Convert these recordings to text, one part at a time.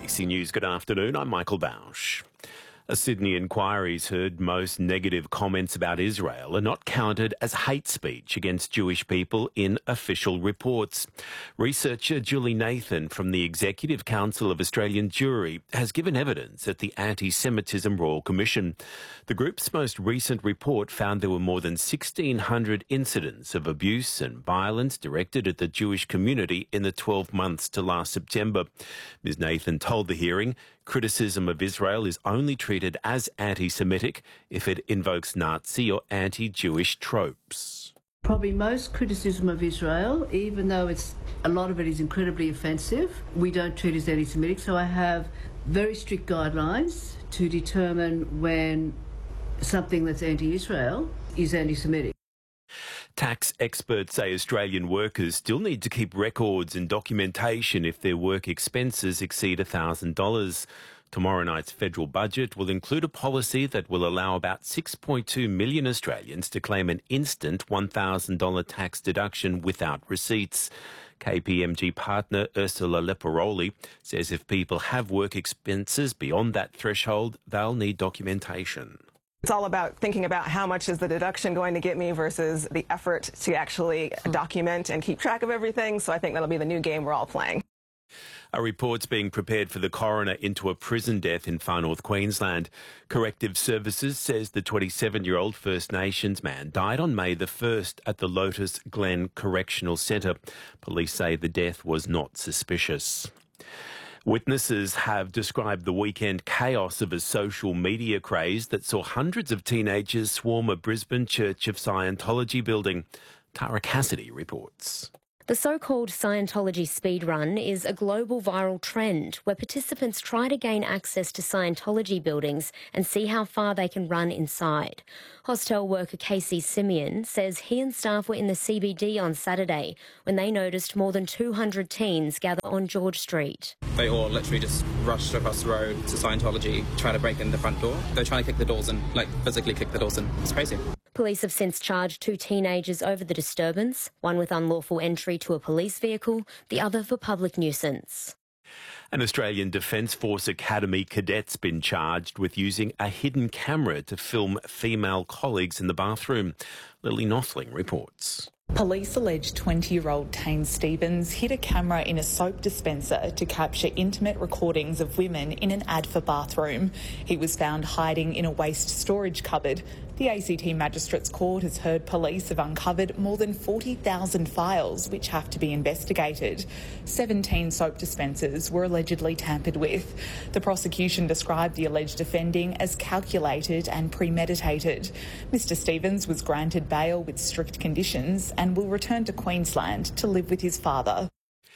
ABC News, good afternoon. I'm Michael Bausch. A Sydney inquiry's heard most negative comments about Israel are not counted as hate speech against Jewish people in official reports. Researcher Julie Nathan from the Executive Council of Australian Jewry has given evidence at the Anti-Semitism Royal Commission. The group's most recent report found there were more than 1,600 incidents of abuse and violence directed at the Jewish community in the 12 months to last September. Ms Nathan told the hearing criticism of Israel is only treated as anti-Semitic if it invokes Nazi or anti-Jewish tropes. Probably most criticism of Israel, even though a lot of it is incredibly offensive, we don't treat as anti-Semitic. So I have very strict guidelines to determine when something that's anti-Israel is anti-Semitic. Tax experts say Australian workers still need to keep records and documentation if their work expenses exceed $1,000. Tomorrow night's federal budget will include a policy that will allow about 6.2 million Australians to claim an instant $1,000 tax deduction without receipts. KPMG partner Ursula Leporoli says if people have work expenses beyond that threshold, they'll need documentation. It's all about thinking about how much is the deduction going to get me versus the effort to actually document and keep track of everything. So I think that'll be the new game we're all playing. A report's being prepared for the coroner into a prison death in far north Queensland. Corrective Services says the 27-year-old First Nations man died on May the 1st at the Lotus Glen Correctional Centre. Police say the death was not suspicious. Witnesses have described the weekend chaos of a social media craze that saw hundreds of teenagers swarm a Brisbane Church of Scientology building. Tara Cassidy reports. The so-called Scientology speedrun is a global viral trend where participants try to gain access to Scientology buildings and see how far they can run inside. Hostel worker Casey Simeon says he and staff were in the CBD on Saturday when they noticed more than 200 teens gather on George Street. They all literally just rushed across the road to Scientology, trying to break in the front door. They're trying to kick the doors in, physically kick the doors in. It's crazy. Police have since charged 2 teenagers over the disturbance, one with unlawful entry to a police vehicle, the other for public nuisance. An Australian Defence Force Academy cadet's been charged with using a hidden camera to film female colleagues in the bathroom. Lily Nothling reports. Police allege 20-year-old Tane Stevens hid a camera in a soap dispenser to capture intimate recordings of women in an Adfa bathroom. He was found hiding in a waste storage cupboard. The ACT Magistrates Court has heard police have uncovered more than 40,000 files which have to be investigated. 17 soap dispensers were allegedly tampered with. The prosecution described the alleged offending as calculated and premeditated. Mr Stevens was granted bail with strict conditions and will return to Queensland to live with his father.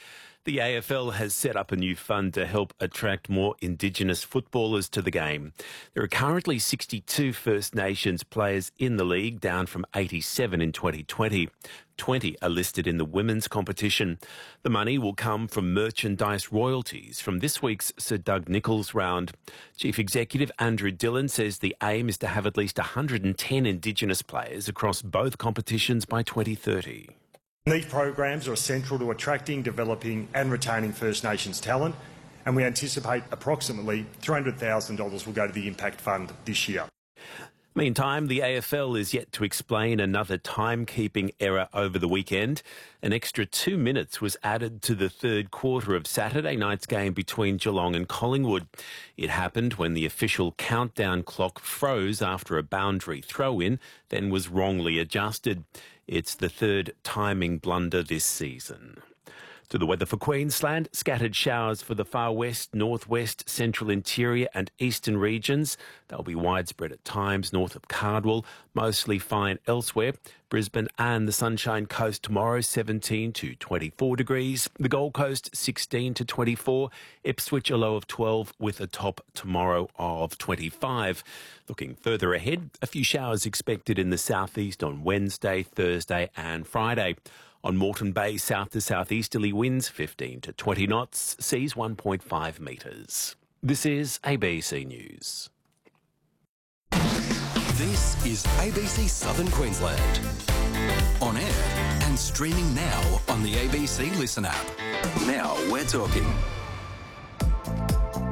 The AFL has set up a new fund to help attract more Indigenous footballers to the game. There are currently 62 First Nations players in the league, down from 87 in 2020. 20 are listed in the women's competition. The money will come from merchandise royalties from this week's Sir Doug Nicholls round. Chief Executive Andrew Dillon says the aim is to have at least 110 Indigenous players across both competitions by 2030. These programs are essential to attracting, developing and retaining First Nations talent, and we anticipate approximately $300,000 will go to the Impact Fund this year. Meantime, the AFL is yet to explain another timekeeping error over the weekend. An extra 2 minutes was added to the third quarter of Saturday night's game between Geelong and Collingwood. It happened when the official countdown clock froze after a boundary throw-in, then was wrongly adjusted. It's the third timing blunder this season. To the weather for Queensland, scattered showers for the far west, northwest, central interior and eastern regions. They'll be widespread at times north of Cardwell, mostly fine elsewhere. Brisbane and the Sunshine Coast tomorrow, 17 to 24 degrees. The Gold Coast, 16 to 24. Ipswich, a low of 12 with a top tomorrow of 25. Looking further ahead, a few showers expected in the southeast on Wednesday, Thursday and Friday. On Moreton Bay, south to southeasterly winds 15 to 20 knots, seas 1.5 metres. This is ABC News. This is ABC Southern Queensland. On air and streaming now on the ABC Listen app. Now we're talking.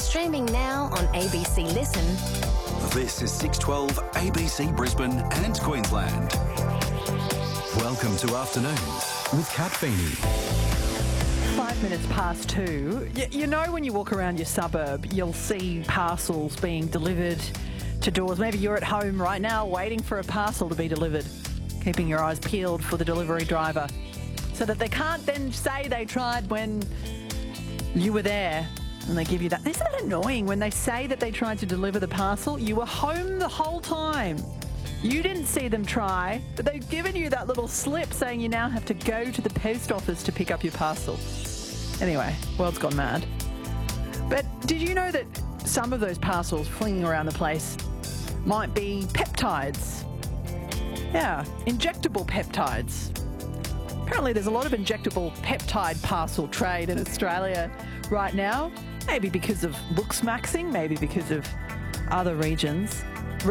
Streaming now on ABC Listen. This is 612 ABC Brisbane and Queensland. Welcome to Afternoons with Kat Feeney. 5 minutes past 2. You know when you walk around your suburb, you'll see parcels being delivered to doors. Maybe you're at home right now waiting for a parcel to be delivered, keeping your eyes peeled for the delivery driver so that they can't then say they tried when you were there and they give you that. Isn't it annoying when they say that they tried to deliver the parcel? You were home the whole time. You didn't see them try, but they've given you that little slip saying you now have to go to the post office to pick up your parcel. Anyway, world's gone mad. But did you know that some of those parcels flinging around the place might be peptides? Yeah, injectable peptides. Apparently there's a lot of injectable peptide parcel trade in Australia right now. Maybe because of looks maxing, maybe because of other reasons.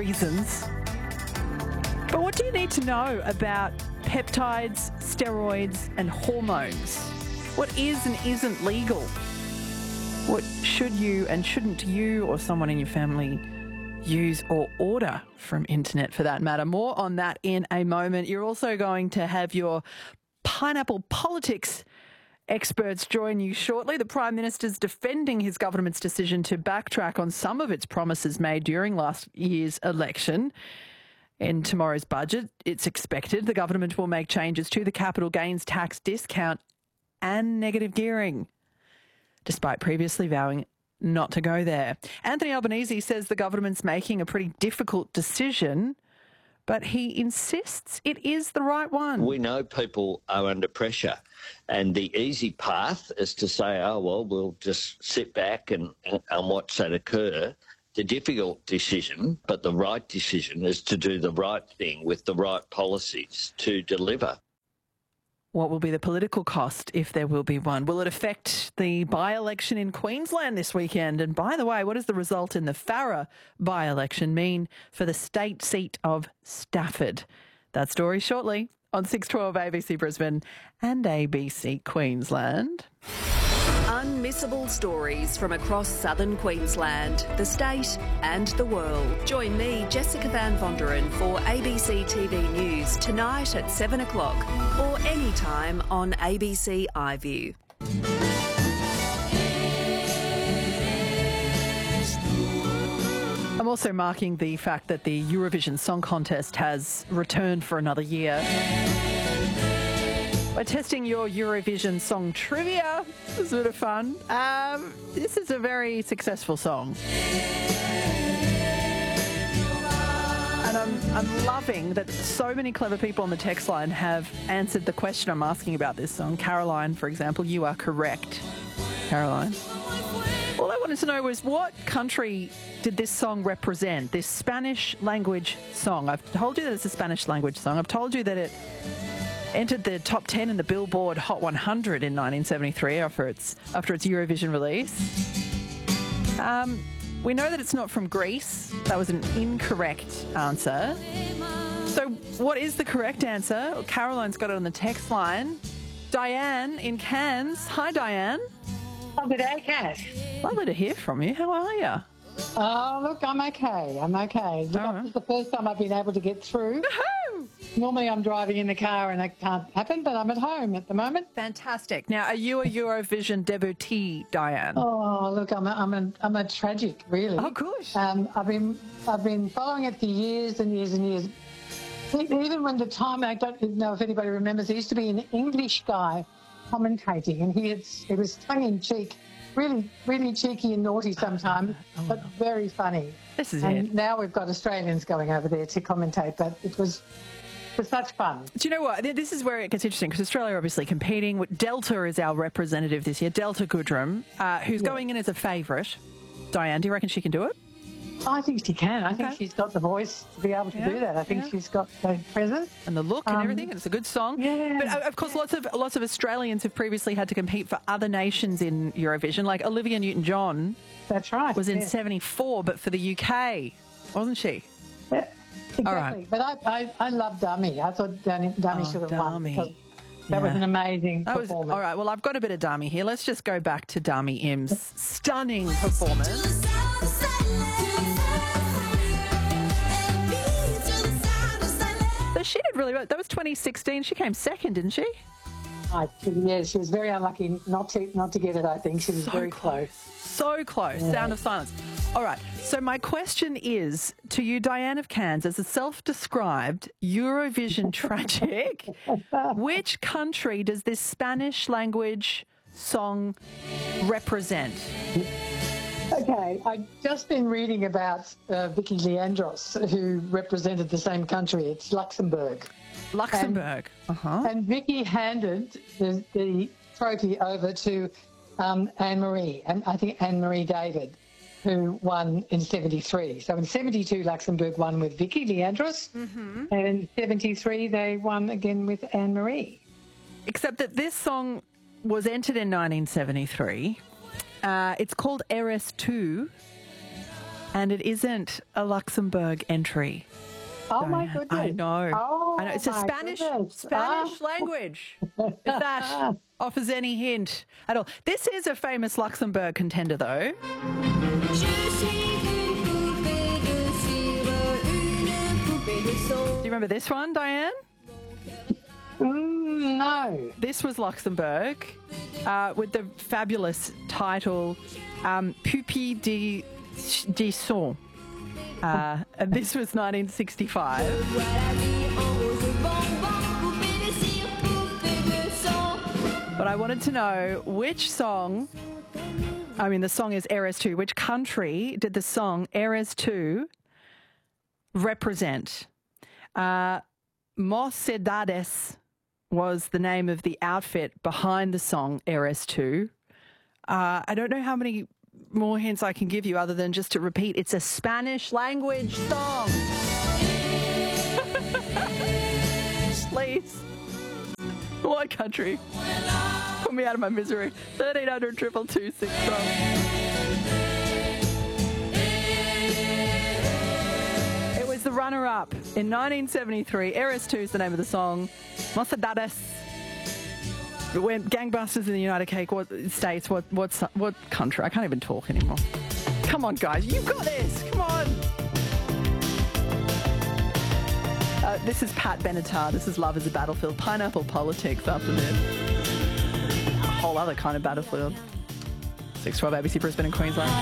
But what do you need to know about peptides, steroids and hormones? What is and isn't legal? What should you and shouldn't you or someone in your family use or order from internet for that matter? More on that in a moment. You're also going to have your pineapple politics experts join you shortly. The Prime Minister's defending his government's decision to backtrack on some of its promises made during last year's election. In tomorrow's budget, it's expected the government will make changes to the capital gains tax discount and negative gearing, despite previously vowing not to go there. Anthony Albanese says the government's making a pretty difficult decision, but he insists it is the right one. We know people are under pressure, and the easy path is to say, oh, well, we'll just sit back and watch that occur. The difficult decision, but the right decision, is to do the right thing with the right policies to deliver. What will be the political cost, if there will be one? Will it affect the by-election in Queensland this weekend? And by the way, what does the result in the Farrer by-election mean for the state seat of Stafford? That story shortly on 612 ABC Brisbane and ABC Queensland. Unmissable stories from across southern Queensland, the state and the world. Join me, Jessica Van Vonderen, for ABC TV News tonight at 7 o'clock or anytime on ABC iView. I'm also marking the fact that the Eurovision Song Contest has returned for another year. We're testing your Eurovision song trivia. This is a bit of fun. This is a very successful song. And I'm loving that so many clever people on the text line have answered the question I'm asking about this song. Caroline, for example, you are correct. Caroline. All I wanted to know was, what country did this song represent, this Spanish language song? I've told you that it's a Spanish language song. I've told you that it entered the top 10 in the Billboard Hot 100 in 1973 after its Eurovision release. We know that it's not from Greece. That was an incorrect answer. So what is the correct answer? Well, Caroline's got it on the text line. Diane in Cairns. Hi, Diane. Oh, good day, Kat. Lovely to hear from you. How are you? Oh, look, I'm okay. This is the first time I've been able to get through. Woohoo! Normally I'm driving in the car and that can't happen, but I'm at home at the moment. Fantastic. Now, are you a Eurovision devotee, Diane? Oh, look, I'm a tragic, really. Oh, good. I've been following it for years and years and years. Even when the time, I don't know if anybody remembers, there used to be an English guy commentating, and it was tongue-in-cheek, really, really cheeky and naughty sometimes, but very funny. This is and it. Now we've got Australians going over there to commentate, but it was such fun. Do you know what? This is where it gets interesting, because Australia are obviously competing. Delta is our representative this year, Delta Goodrem, who's going in as a favourite. Diane, do you reckon she can do it? I think she can. I think she's got the voice to be able to do that. I think she's got the presence and the look and everything. And it's a good song. Yeah. But of course, lots of Australians have previously had to compete for other nations in Eurovision. Like Olivia Newton-John. That's right. Was in '74, but for the UK, wasn't she? Yeah, exactly. All right. But I love Dummy. I thought Dummy should have won. That was an amazing performance. All right, well, I've got a bit of Dami here. Let's just go back to Dami Im's stunning performance. So she did really well. That was 2016. She came second, didn't she? Yeah, she was very unlucky not to get it, I think. She was very close. So close. Yeah. Sound of silence. All right. So my question is to you, Diane of Cairns, as a self-described Eurovision tragic, which country does this Spanish language song represent? Okay, I've just been reading about Vicky Leandros, who represented the same country. It's Luxembourg. Luxembourg. And Vicky handed the trophy over to Anne-Marie, and I think Anne-Marie David, who won in 73. So in 72, Luxembourg won with Vicky Leandros, and in 73, they won again with Anne-Marie. Except that this song was entered in 1973. It's called RS2, and it isn't a Luxembourg entry. Oh, my goodness. I know. Oh, I know. It's a Spanish language, if that offers any hint at all. This is a famous Luxembourg contender, though. Do you remember this one, Diane? No. This was Luxembourg with the fabulous title Pupille de Son. And this was 1965. But I wanted to know which song, the song is RS2, which country did the song RS2 represent? Mocedades was the name of the outfit behind the song RS2. I don't know how many more hints I can give you other than just to repeat, it's a Spanish language song. Please. What country? Put me out of my misery. 1300 222 612. It was the runner-up in 1973. RS2 is the name of the song. Mocedades. It went gangbusters in the United States. What country? I can't even talk anymore. Come on, guys. You've got this. Come on. This is Pat Benatar. This is Love is a Battlefield. Pineapple Politics after this. A whole other kind of battlefield. 612 ABC Brisbane and Queensland.